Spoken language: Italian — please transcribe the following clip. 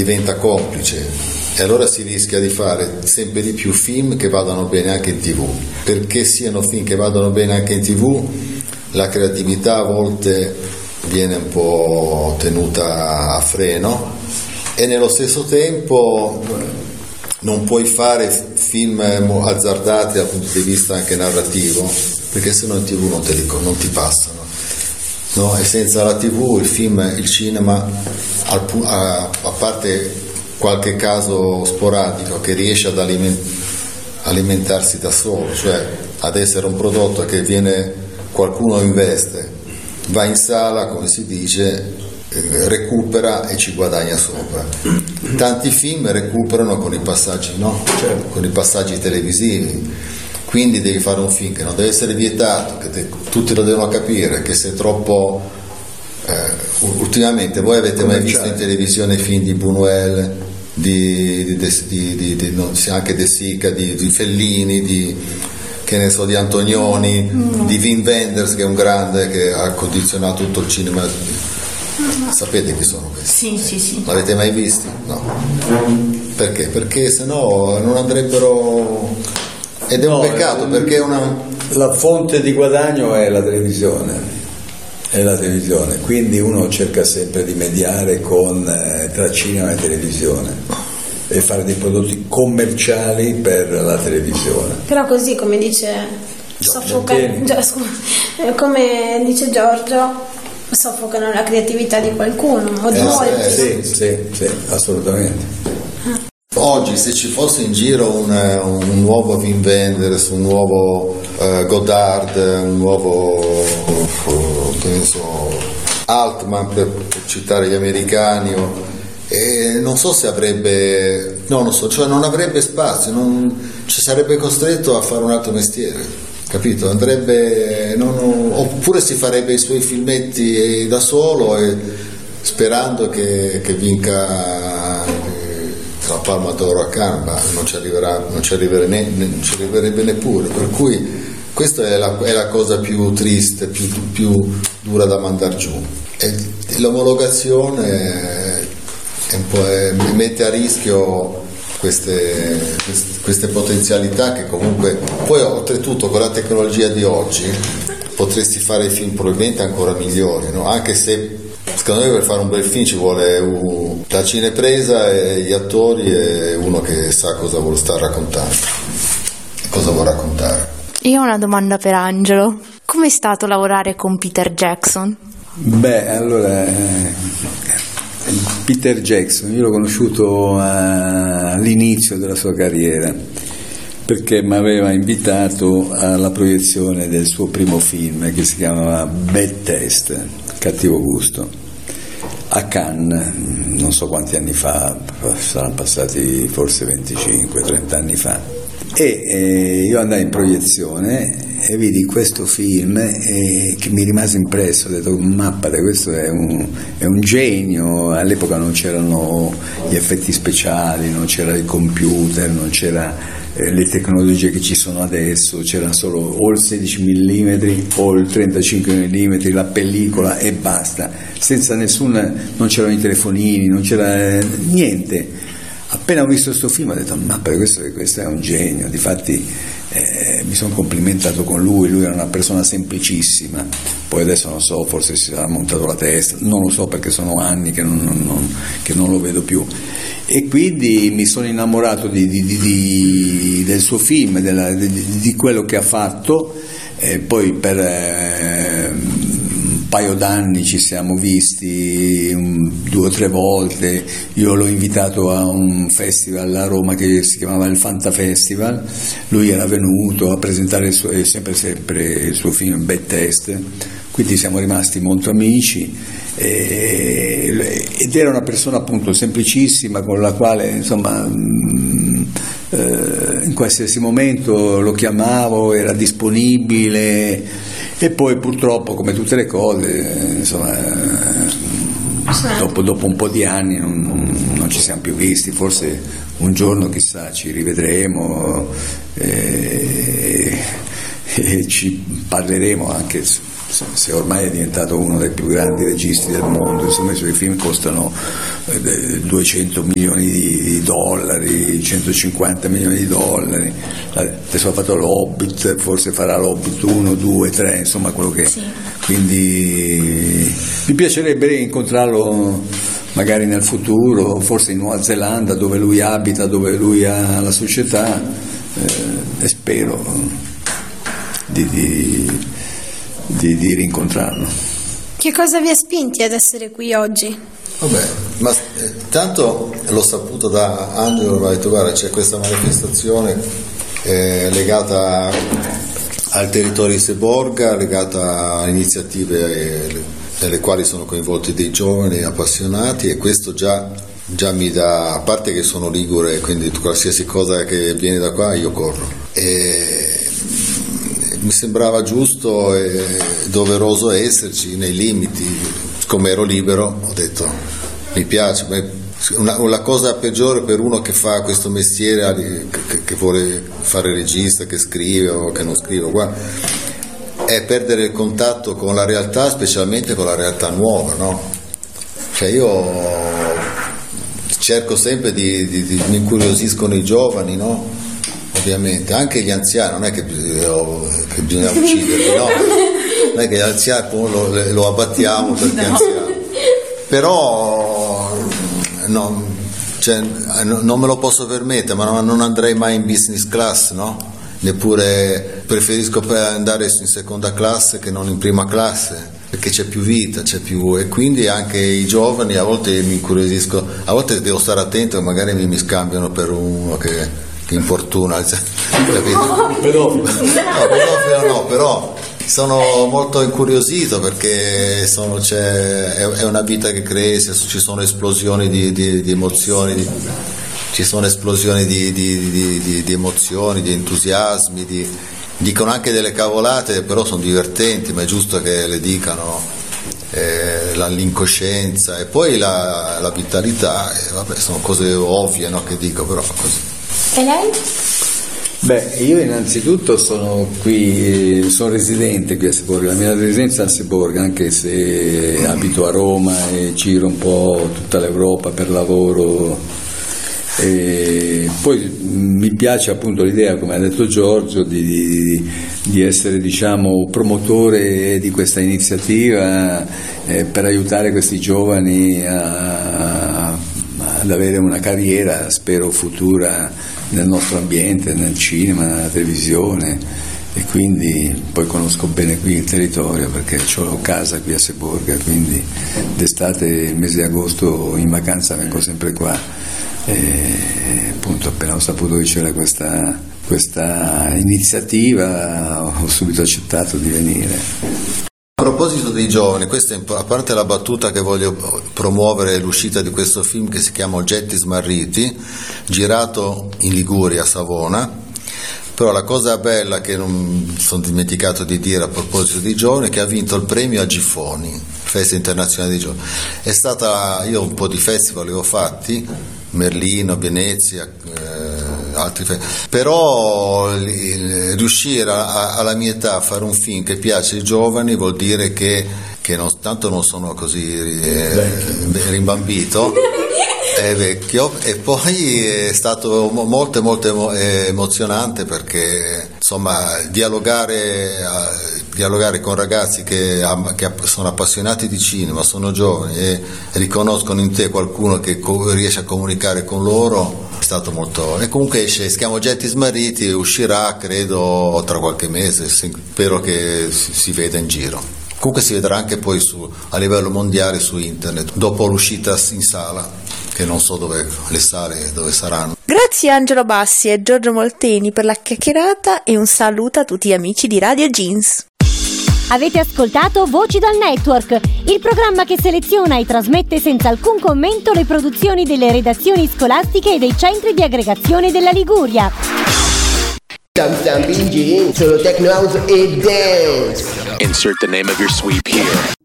diventa complice, e allora si rischia di fare sempre di più film che vadano bene anche in TV. Perché siano film che vadano bene anche in TV, la creatività a volte viene un po' tenuta a freno, e nello stesso tempo non puoi fare film azzardati dal punto di vista anche narrativo, perché sennò in TV non ti passano, no? E senza la TV il film, il cinema, a parte qualche caso sporadico, che riesce ad alimentarsi da solo, cioè ad essere un prodotto che qualcuno investe, va in sala, come si dice, recupera e ci guadagna sopra. Tanti film recuperano con i passaggi, no? Certo. Con i passaggi televisivi. Quindi devi fare un film che non deve essere vietato, che tutti lo devono capire, che se troppo ultimamente voi avete mai visto in televisione film di Buñuel, anche De Sica, di Fellini, che ne so, di Antonioni, di Wim Wenders, che è un grande che ha condizionato tutto il cinema. Sapete chi sono questi? Sì. L'avete mai visti? No. Perché? Perché sennò non andrebbero, ed è un peccato, perché la fonte di guadagno è la televisione. Quindi uno cerca sempre di mediare tra cinema e televisione e fare dei prodotti commerciali per la televisione. Però così, come dice come dice Giorgio, soffocano la creatività di qualcuno o di molti. Sì, assolutamente. Oggi se ci fosse in giro un nuovo Wim Wenders, un nuovo Godard, un nuovo che ne so, Altman, per citare gli americani, non so se avrebbe, non avrebbe spazio, ci sarebbe costretto a fare un altro mestiere, capito? Oppure si farebbe i suoi filmetti da solo, e sperando che vinca la Palma d'Oro a Cannes, ma non ci arriverebbe neppure. Per cui questa è la cosa più triste, più dura da mandar giù. E l'omologazione mette a rischio queste potenzialità, che comunque poi oltretutto con la tecnologia di oggi potresti fare film probabilmente ancora migliori, no? Anche se secondo me per fare un bel film ci vuole la cinepresa e gli attori e uno che sa cosa vuole stare raccontando, cosa vuole raccontare. Io ho una domanda per Angelo. Com'è stato lavorare con Peter Jackson? Beh, allora Peter Jackson io l'ho conosciuto all'inizio della sua carriera, perché mi aveva invitato alla proiezione del suo primo film, che si chiamava Bad Taste, cattivo gusto, a Cannes, non so quanti anni fa, saranno passati forse 25-30 anni fa. E io andai in proiezione e vidi questo film che mi rimase impresso. Ho detto, mappate, questo è un genio. All'epoca non c'erano gli effetti speciali, non c'era il computer, non c'era le tecnologie che ci sono adesso, c'era solo o il 16 mm o il 35 mm, la pellicola e basta, non c'erano i telefonini, non c'era niente. Appena ho visto questo film ho detto, ma questo è un genio. Difatti mi sono complimentato con lui era una persona semplicissima. Poi adesso non so, forse si sarà montato la testa, non lo so, perché sono anni che non lo vedo più. E quindi mi sono innamorato del suo film, di quello che ha fatto. Poi per un paio d'anni ci siamo visti 2 o 3 volte. Io l'ho invitato a un festival a Roma che si chiamava il Fanta Festival, lui era venuto a presentare sempre il suo film Bad Taste, quindi siamo rimasti molto amici, ed era una persona appunto semplicissima, con la quale insomma in qualsiasi momento lo chiamavo, era disponibile. E poi purtroppo, come tutte le cose, insomma, dopo un po' di anni non ci siamo più visti. Forse un giorno chissà ci rivedremo e ci parleremo anche se ormai è diventato uno dei più grandi registi del mondo, insomma i suoi film costano 200 milioni di dollari, 150 milioni di dollari, adesso ha fatto l'Hobbit, forse farà l'Hobbit 1, 2, 3, insomma quello che sì. Quindi mi piacerebbe incontrarlo magari nel futuro, forse in Nuova Zelanda dove lui abita, dove lui ha la società, e spero di rincontrarlo. Che cosa vi ha spinti ad essere qui oggi? Vabbè, ma tanto l'ho saputo da Angelo, mi ha detto guarda c'è questa manifestazione legata al territorio di Seborga, legata a iniziative nelle quali sono coinvolti dei giovani appassionati, e questo già mi dà, a parte che sono ligure, quindi qualsiasi cosa che viene da qua io corro, e mi sembrava giusto e doveroso esserci nei limiti. Come ero libero ho detto mi piace. La cosa peggiore per uno che fa questo mestiere, che vuole fare regista, che scrive o che non scrive, è perdere il contatto con la realtà, specialmente con la realtà nuova, no? Cioè io cerco sempre mi incuriosiscono i giovani, no? Ovviamente, anche gli anziani, non è che bisogna ucciderli, no? Non è che gli anziani lo abbattiamo perché è anziano, però no, cioè, non me lo posso permettere, ma non andrei mai in business class, no? Neppure preferisco andare in seconda classe che non in prima classe, perché c'è più vita, e quindi anche i giovani a volte mi incuriosisco, a volte devo stare attento, magari mi scambiano per uno che importuna, pedofilo no, però sono molto incuriosito perché è una vita che cresce, ci sono esplosioni di emozioni, ci sono esplosioni di emozioni, di entusiasmi, dicono anche delle cavolate, però sono divertenti, ma è giusto che le dicano, l'incoscienza e poi la vitalità, sono cose ovvie, no, che dico, però così. E lei? Beh, io innanzitutto sono residente qui a Seborga, la mia residenza è a Seborga, anche se abito a Roma e giro un po' tutta l'Europa per lavoro. E poi mi piace appunto l'idea, come ha detto Giorgio, di essere, diciamo, promotore di questa iniziativa per aiutare questi giovani ad avere una carriera, spero futura, nel nostro ambiente, nel cinema, nella televisione, e quindi poi conosco bene qui il territorio perché ho casa qui a Seborga, quindi d'estate, il mese di agosto, in vacanza vengo sempre qua, e appunto appena ho saputo che c'era questa iniziativa ho subito accettato di venire. A proposito dei giovani, questa è, a parte la battuta che voglio promuovere, l'uscita di questo film che si chiama Oggetti smarriti, girato in Liguria, a Savona, però la cosa bella che non sono dimenticato di dire a proposito dei giovani è che ha vinto il premio a Gifoni, Festa Internazionale dei Giovani. È stata, io un po' di festival li ho fatti, Merlino, Venezia, altri però riuscire alla mia età a fare un film che piace ai giovani vuol dire che tanto non sono così rimbambito, è vecchio, e poi è stato molto emozionante perché insomma dialogare con ragazzi che sono appassionati di cinema, sono giovani e riconoscono in te qualcuno che riesce a comunicare con loro, è stato molto. E comunque si chiama Oggetti smarriti, uscirà credo tra qualche mese, spero che si veda in giro. Comunque si vedrà anche poi a livello mondiale su internet dopo l'uscita in sala, che non so le sale dove saranno. Grazie Angelo Bassi e Giorgio Molteni per la chiacchierata e un saluto a tutti gli amici di Radio Jeans. Avete ascoltato Voci dal Network, il programma che seleziona e trasmette senza alcun commento le produzioni delle redazioni scolastiche e dei centri di aggregazione della Liguria. Solo techno house e dance. Insert the name of your sweep here.